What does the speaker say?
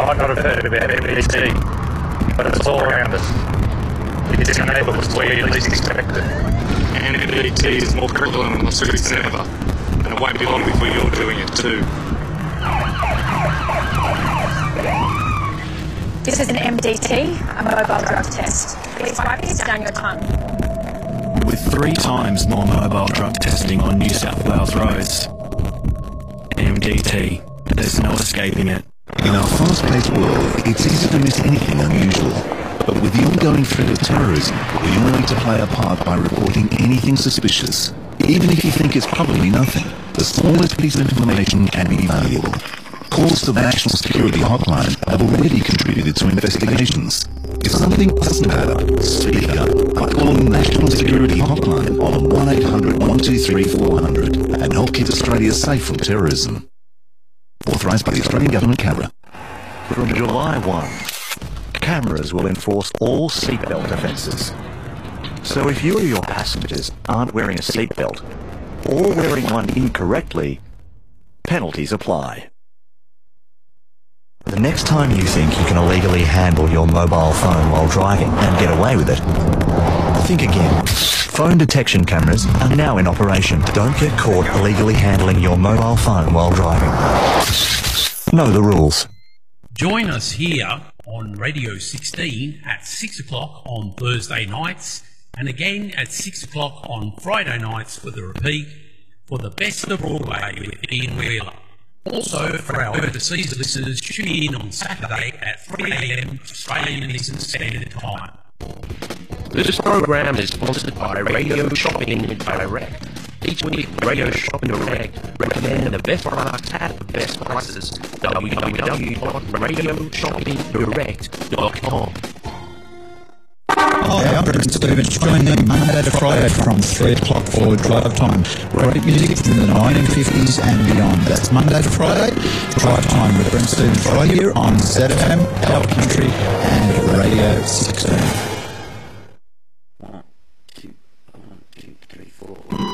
might not have heard about MDT, but it's all around us. It's in neighbourhoods where you least expect it. And MDT is more prevalent on the streets than ever, and it won't be long before you're doing it too. This is an MDT, a mobile drug test. Please wipe this down your tongue. With 3 times more mobile drug testing on New South Wales roads. MDT. There's no escaping it. In our fast-paced world, it's easy to miss anything unusual. But with the ongoing threat of terrorism, we all need to play our part by reporting anything suspicious. Even if you think it's probably nothing, the smallest piece of information can be valuable. Calls to the National Security Hotline have already contributed to investigations. If something doesn't add up, speak up by calling the National Security Hotline on 1-800-123-400 and help keep Australia safe from terrorism. Authorised by the Australian Government, Canberra. From July 1, cameras will enforce all seatbelt offences. So if you or your passengers aren't wearing a seatbelt, or wearing one incorrectly, penalties apply. The next time you think you can illegally handle your mobile phone while driving and get away with it, think again. Phone detection cameras are now in operation. Don't get caught illegally handling your mobile phone while driving. Know the rules. Join us here on Radio 16 at 6 o'clock on Thursday nights and again at 6 o'clock on Friday nights for the repeat for the Best of Broadway with Ian Wheeler. Also, for our overseas listeners, tune in on Saturday at 3 a.m. Australian Eastern Standard Time. This program is sponsored by Radio Shopping Direct. Each week, Radio Shopping Direct recommend the best products at the best prices. www.radioshoppingdirect.com. Hi, I'm Brendan Stevens. Join me Monday to Friday from 3 o'clock for drive time. Great music from the 1950s and beyond. That's Monday to Friday. Drive time with Brendan Stevens right here on ZFM, Our Country and Radio 16.